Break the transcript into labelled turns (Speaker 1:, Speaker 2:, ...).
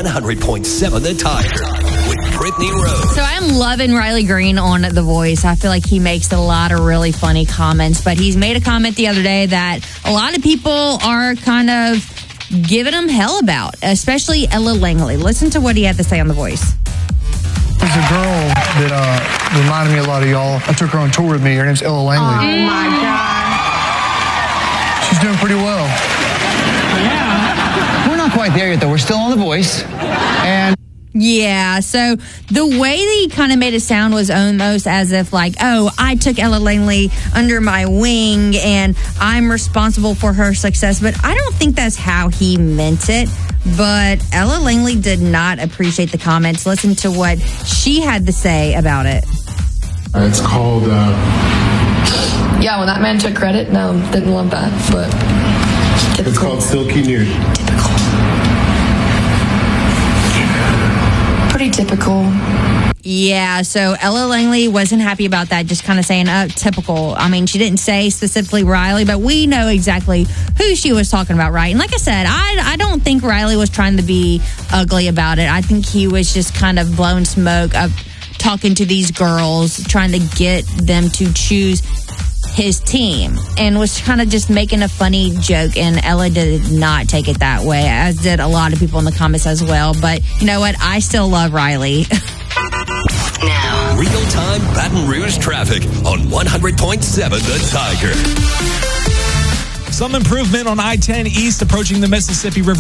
Speaker 1: 100.7 The Tiger with Brittany Rose.
Speaker 2: So I'm loving Riley Green on The Voice. I feel like he makes a lot of really funny comments, but he's made a comment the other day that a lot of people are kind of giving him hell about, especially Ella Langley. Listen to what he had to say on The Voice.
Speaker 3: There's a girl that reminded me a lot of y'all. I took her on tour with me. Her name's Ella Langley.
Speaker 4: Oh, my God.
Speaker 3: She's doing pretty well.
Speaker 4: Yeah.
Speaker 5: We're not quite there yet, though. We're still on The Voice. And
Speaker 2: yeah, so the way that he kind of made it sound was almost as if like, oh, I took Ella Langley under my wing and I'm responsible for her success. But I don't think that's how he meant it. But Ella Langley did not appreciate the comments. Listen to what she had to say about it.
Speaker 6: It's called...
Speaker 7: Yeah, when that man took credit, no, didn't love that, but... Typical.
Speaker 6: It's called Silky Nude.
Speaker 7: Typical. Pretty typical.
Speaker 2: Yeah, so Ella Langley wasn't happy about that, just kind of saying, typical. I mean, she didn't say specifically Riley, but we know exactly who she was talking about, right? And like I said, I don't think Riley was trying to be ugly about it. I think he was just kind of blowing smoke up, talking to these girls, trying to get them to choose his team, and was kind of just making a funny joke, and Ella did not take it that way, as did a lot of people in the comments as well. But you know what? I still love Riley.
Speaker 1: Now, real-time Baton Rouge traffic on 100.7 The Tiger.
Speaker 8: Some improvement on I-10 East approaching the Mississippi River.